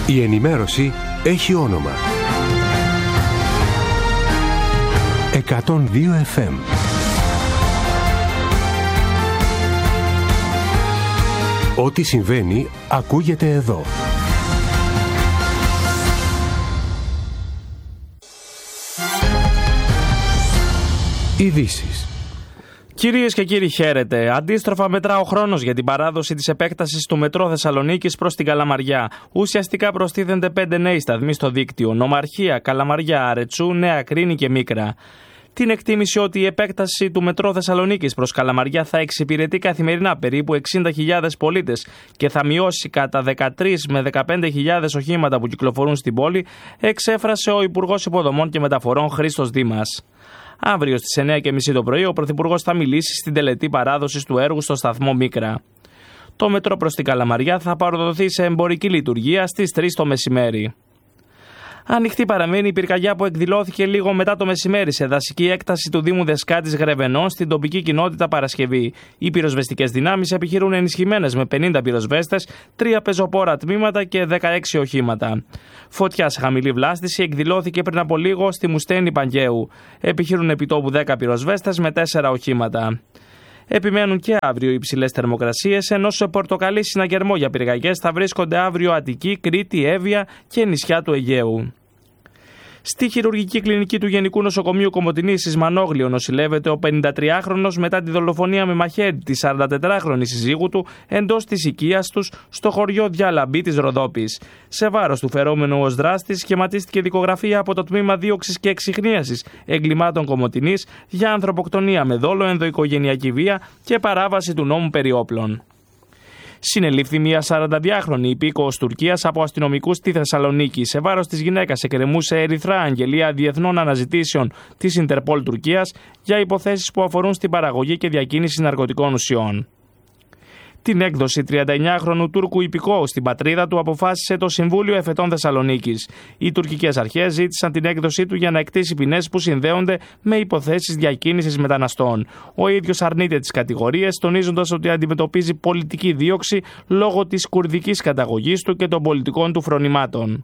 Η ενημέρωση έχει όνομα. 102 FM. Ό,τι συμβαίνει ακούγεται εδώ. Ειδήσεις. Κυρίες και κύριοι, χαίρετε. Αντίστροφα μετρά ο χρόνος για την παράδοση της επέκτασης του μετρό Θεσσαλονίκης προς την Καλαμαριά. Ουσιαστικά προστίθενται 5 νέοι σταθμοί στο δίκτυο: Νομαρχία, Καλαμαριά, Αρετσού, Νέα Κρίνη και Μίκρα. Την εκτίμηση ότι η επέκταση του μετρό Θεσσαλονίκης προς Καλαμαριά θα εξυπηρετεί καθημερινά περίπου 60.000 πολίτες και θα μειώσει κατά 13 με 15.000 οχήματα που κυκλοφορούν στην πόλη, εξέφρασε ο Υπουργός Υποδομών και Μεταφορών Χρήστος Δήμας. Αύριο στις 9:30 το πρωί ο Πρωθυπουργός θα μιλήσει στην τελετή παράδοσης του έργου στο σταθμό Μίκρα. Το μετρό προς την Καλαμαριά θα παραδοθεί σε εμπορική λειτουργία στις 3 το μεσημέρι. Ανοιχτή παραμένει η πυρκαγιά που εκδηλώθηκε λίγο μετά το μεσημέρι σε δασική έκταση του Δήμου Δεσκάτης Γρεβενών στην τοπική κοινότητα Παρασκευή. Οι πυροσβεστικές δυνάμεις επιχειρούν ενισχυμένες με 50 πυροσβέστες, 3 πεζοπόρα τμήματα και 16 οχήματα. Φωτιά σε χαμηλή βλάστηση εκδηλώθηκε πριν από λίγο στη Μουστένη Παγκαίου. Επιχειρούν επιτόπου 10 πυροσβέστες με 4 οχήματα. Επιμένουν και αύριο οι υψηλές θερμοκρασίες, ενώ σε πορτοκαλί συναγερμό για πυρκαγιές θα βρίσκονται αύριο Αττική, Κρήτη, Εύβοια και νησιά του Αιγαίου. Στη χειρουργική κλινική του Γενικού Νοσοκομείου Κομοτηνής εις Μανόγλιο νοσηλεύεται ο 53χρονος μετά τη δολοφονία με μαχαίρι της 44χρονης συζύγου του εντός της οικίας τους στο χωριό Διαλαμπή της Ροδόπης. Σε βάρος του φερόμενου ως δράστης σχηματίστηκε δικογραφία από το Τμήμα Δίωξης και Εξιχνίασης Εγκλημάτων Κομοτηνής για ανθρωποκτονία με δόλο, ενδοοικογενειακή βία και παράβαση του νόμου περί όπλων. Συνελήφθη μια 42χρονη υπήκοος Τουρκίας από αστυνομικούς στη Θεσσαλονίκη. Σε βάρος της γυναίκας εκκρεμούσε ερυθρά αγγελία διεθνών αναζητήσεων της Ιντερπολ Τουρκίας για υποθέσεις που αφορούν στην παραγωγή και διακίνηση ναρκωτικών ουσιών. Την έκδοση 39χρονου Τούρκου υπηκόου στην πατρίδα του αποφάσισε το Συμβούλιο Εφετών Θεσσαλονίκης. Οι τουρκικές αρχές ζήτησαν την έκδοσή του για να εκτίσει ποινές που συνδέονται με υποθέσεις διακίνησης μεταναστών. Ο ίδιος αρνείται τις κατηγορίες, τονίζοντας ότι αντιμετωπίζει πολιτική δίωξη λόγω της κουρδικής καταγωγής του και των πολιτικών του φρονημάτων.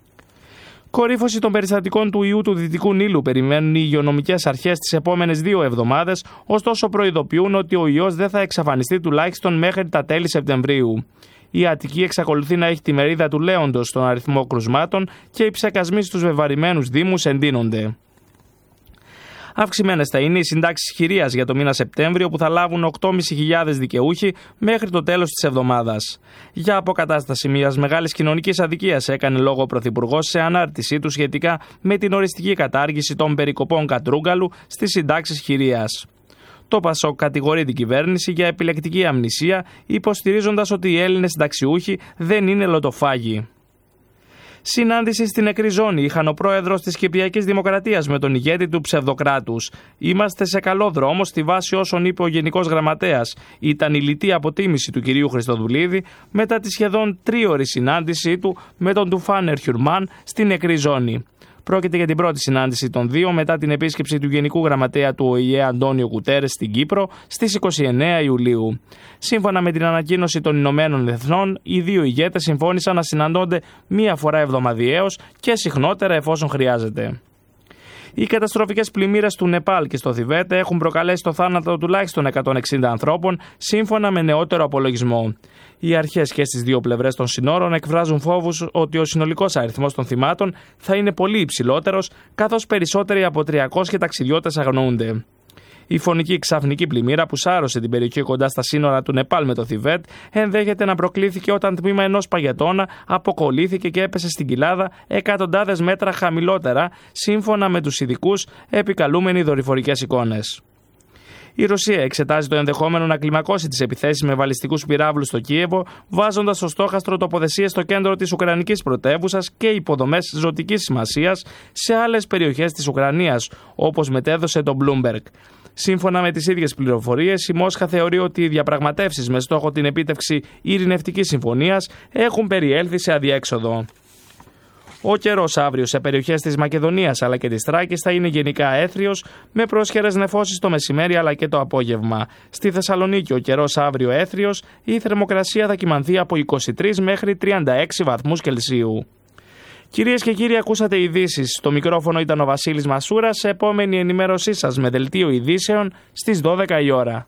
Κορύφωση των περιστατικών του ιού του Δυτικού Νείλου περιμένουν οι υγειονομικές αρχές τις επόμενες 2 εβδομάδες, ωστόσο προειδοποιούν ότι ο ιός δεν θα εξαφανιστεί τουλάχιστον μέχρι τα τέλη Σεπτεμβρίου. Η Αττική εξακολουθεί να έχει τη μερίδα του λέοντος στον αριθμό κρουσμάτων και οι ψεκασμοί στους βεβαρημένους δήμους εντείνονται. Αυξημένες θα είναι οι συντάξεις χειρίας για το μήνα Σεπτέμβριο που θα λάβουν 8.500 δικαιούχοι μέχρι το τέλος της εβδομάδας. Για αποκατάσταση μιας μεγάλης κοινωνικής αδικίας έκανε λόγο ο Πρωθυπουργός σε ανάρτησή του σχετικά με την οριστική κατάργηση των περικοπών Κατρούγκαλου στις συντάξεις χειρίας. Το ΠΑΣΟΚ κατηγορεί την κυβέρνηση για επιλεκτική αμνησία, υποστηρίζοντας ότι οι Έλληνες συνταξιούχοι δεν είναι λοτοφάγοι. Συνάντηση στην νεκρή ζώνη είχαν ο πρόεδρος της Κυπριακής Δημοκρατίας με τον ηγέτη του ψευδοκράτους. Είμαστε σε καλό δρόμο στη βάση όσων είπε ο Γενικός Γραμματέας. Ήταν η λιτή αποτίμηση του κυρίου Χριστοδουλίδη μετά τη σχεδόν 3ωρη συνάντησή του με τον Τουφάνερ Χιουρμάν στην νεκρή ζώνη. Πρόκειται για την πρώτη συνάντηση των δύο μετά την επίσκεψη του Γενικού Γραμματέα του ΟΗΕ Αντώνιο Γκουτέρες στην Κύπρο στις 29 Ιουλίου. Σύμφωνα με την ανακοίνωση των Ηνωμένων Εθνών, οι δύο ηγέτες συμφώνησαν να συναντώνται μία φορά εβδομαδιαίως και συχνότερα εφόσον χρειάζεται. Οι καταστροφικές πλημμύρες του Νεπάλ και στο Θιβέτ έχουν προκαλέσει το θάνατο τουλάχιστον 160 ανθρώπων, σύμφωνα με νεότερο απολογισμό. Οι αρχές και στις δύο πλευρές των συνόρων εκφράζουν φόβους ότι ο συνολικός αριθμός των θυμάτων θα είναι πολύ υψηλότερος, καθώς περισσότεροι από 300 ταξιδιώτες αγνοούνται. Η φωνική ξαφνική πλημμύρα που σάρωσε την περιοχή κοντά στα σύνορα του Νεπάλ με το Θιβέτ ενδέχεται να προκλήθηκε όταν τμήμα ενός παγετώνα αποκολλήθηκε και έπεσε στην κοιλάδα εκατοντάδες μέτρα χαμηλότερα, σύμφωνα με τους ειδικούς επικαλούμενοι δορυφορικές εικόνες. Η Ρωσία εξετάζει το ενδεχόμενο να κλιμακώσει τις επιθέσεις με βαλιστικούς πυράβλους στο Κίεβο, βάζοντας στο στόχαστρο τοποθεσίες στο κέντρο της Ουκρανικής πρωτεύουσας και υποδομές ζωτικής σημασίας σε άλλες περιοχές της Ουκρανίας, όπως μετέδωσε το Bloomberg. Σύμφωνα με τις ίδιες πληροφορίες, η Μόσχα θεωρεί ότι οι διαπραγματεύσεις με στόχο την επίτευξη ειρηνευτικής συμφωνίας έχουν περιέλθει σε αδιέξοδο. Ο καιρός αύριο σε περιοχές της Μακεδονίας αλλά και της Θράκης θα είναι γενικά έθριος, με πρόσχερες νεφώσεις το μεσημέρι αλλά και το απόγευμα. Στη Θεσσαλονίκη ο καιρός αύριο έθριος, η θερμοκρασία θα κυμανθεί από 23 μέχρι 36 βαθμούς Κελσίου. Κυρίες και κύριοι, ακούσατε ειδήσεις. Στο μικρόφωνο ήταν ο Βασίλης Μασούρας. Σε επόμενη ενημέρωσή σας με δελτίο ειδήσεων στις 12 η ώρα.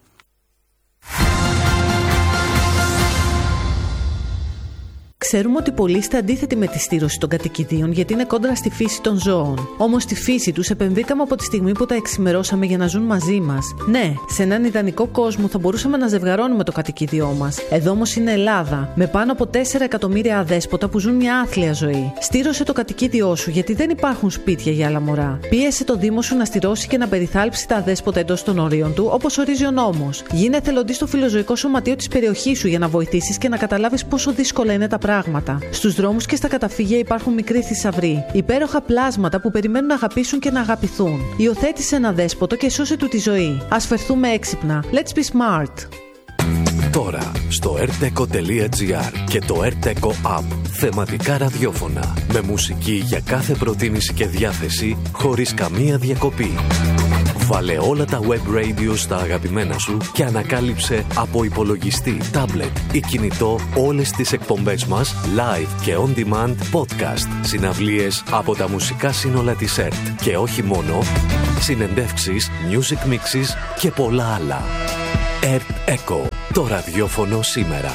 Ξέρουμε ότι πολλοί είστε αντίθετοι με τη στήρωση των κατοικιδίων γιατί είναι κόντρα στη φύση των ζώων. Όμως στη φύση τους επενδύκαμε από τη στιγμή που τα εξημερώσαμε για να ζουν μαζί μας. Ναι, σε έναν ιδανικό κόσμο θα μπορούσαμε να ζευγαρώνουμε το κατοικίδιό μας. Εδώ όμως είναι Ελλάδα, με πάνω από 4 εκατομμύρια αδέσποτα που ζουν μια άθλια ζωή. Στήρωσε το κατοικίδιό σου γιατί δεν υπάρχουν σπίτια για άλλα μωρά. Πίεσε το Δήμο σου να στηρώσει και να περιθάλψει τα αδέσποτα εντός των ορίων του, όπως ορίζει ο νόμος. Γίνε εθελοντής στο φιλοζωικό σωματείο της περιοχής σου για να βοηθήσεις και να καταλάβεις πόσο δύσκολα είναι τα πράγματα. Στους δρόμους και στα καταφύγια υπάρχουν μικροί θησαυροί, υπέροχα πλάσματα που περιμένουν να αγαπήσουν και να αγαπηθούν. Υιοθέτησε ένα δέσποτο και σώσε του τη ζωή. Ας φερθούμε έξυπνα. Let's be smart. Τώρα στο rteco.gr και το rteco app. Θεματικά ραδιόφωνα με μουσική για κάθε προτίμηση και διάθεση χωρίς καμία διακοπή. Βάλε όλα τα web radio στα αγαπημένα σου και ανακάλυψε από υπολογιστή, τάμπλετ ή κινητό όλες τις εκπομπές μας live και on demand podcast, συναυλίες από τα μουσικά σύνολα της ΕΡΤ και όχι μόνο, συνεντεύξεις, music mixes και πολλά άλλα. ΕΡΤ Echo, το ραδιόφωνο σήμερα.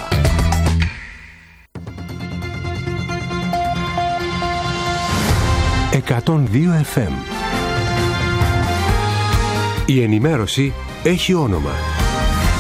FM. Η ενημέρωση έχει όνομα.